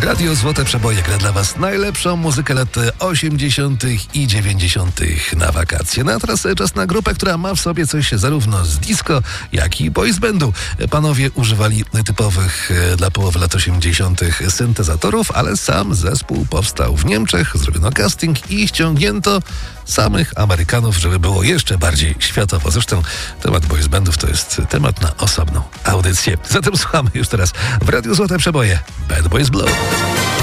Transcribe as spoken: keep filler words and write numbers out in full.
Radio Złote Przeboje gra dla Was najlepszą muzykę lat osiemdziesiątych i dziewięćdziesiątych na wakacje. No a teraz czas na grupę, która ma w sobie coś zarówno z disco, jak i boys bandu. Panowie używali typowych dla połowy lat osiemdziesiątych syntezatorów, ale sam zespół powstał w Niemczech, zrobiono casting i ściągnięto samych Amerykanów, żeby było jeszcze bardziej światowo. Zresztą temat boys bandów to jest temat na osobną audycję. Zatem słuchamy już teraz w Radiu Złote Przeboje Bad Boys Blow.